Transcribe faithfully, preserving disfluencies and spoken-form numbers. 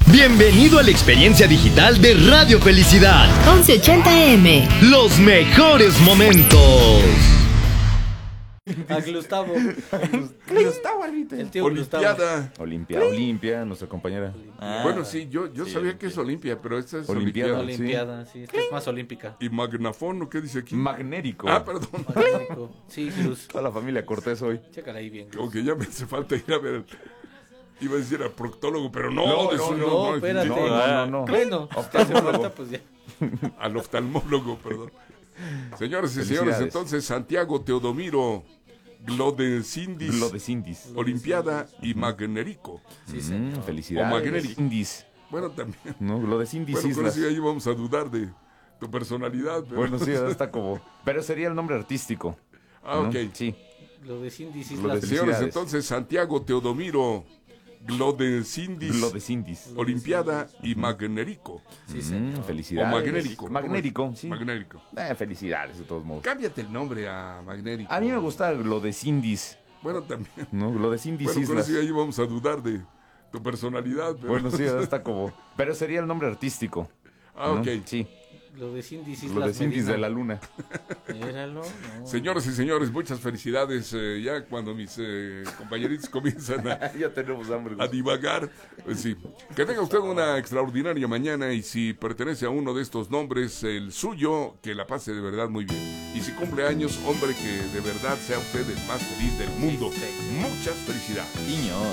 Bienvenido a la experiencia digital de Radio Felicidad. once ochenta A M. Los mejores momentos. A Gustavo. Gustavo, Alvito. El tío Gustavo. Olimpiada. Olimpia, Olimpia, nuestra compañera. Ah, Bueno, sí, yo, yo sí, sabía que Olimpia. es Olimpia, pero esta es Olimpiada. Olimpiada. Olimpiada, sí, esta es más olímpica. ¿Y Magnafón o qué dice aquí? Magnérico. Ah, perdón. Magnífico. Sí, Jesús. Toda la familia Cortés hoy. Chécala ahí bien. Como que ya me hace falta ir a ver el... Iba a decir al proctólogo, pero no, No, de no, eso No, espérate. no, no, no. Bueno, te hace falta, pues ya. Al oftalmólogo, perdón. Señores y señores, Felicidades. entonces Santiago Teodomiro Glodecindis, Glodecindis. Olimpiada y Magnerico. Sí, Mm, señor. O felicidades. Magnérico. Indis. Bueno, también. No, Glodecindis Bueno, con Islas. eso ya íbamos a dudar de tu personalidad. Pero... Bueno, sí, ahora está como. Pero sería el nombre artístico. Ah, ¿no? ok. Sí. Lo de Cindy Lo de Islas. Señores, Felicidades. entonces Santiago Teodomiro Glodecindis, Glodecindis. Olimpiada y Magnerico. Sí, Mm, señor. O felicidades. Magnérico. Magnérico, sí. Magnérico. Eh, felicidades, de todos modos. Cámbiate el nombre a Magnérico. A mí me gusta Glodecindis. Bueno, también. No, Glodecindis Bueno, con Islas. eso ya íbamos a dudar de tu personalidad. Pero... Bueno, sí, ahora está como. Pero sería el nombre artístico. Ah, ¿no? ok. Sí. Lo de Cindy Islas. Glodecindis Medina. de la luna. Míralo. No. Señoras y señores, muchas felicidades. eh, ya cuando mis eh, compañeritos comienzan a, Ya tenemos hambre. a divagar. Pues sí. Que tenga usted una extraordinaria mañana y si pertenece a uno de estos nombres, el suyo, que la pase de verdad muy bien. Y si cumple años, hombre, que de verdad sea usted el más feliz del mundo. Sí, sí. Muchas felicidades. Niño.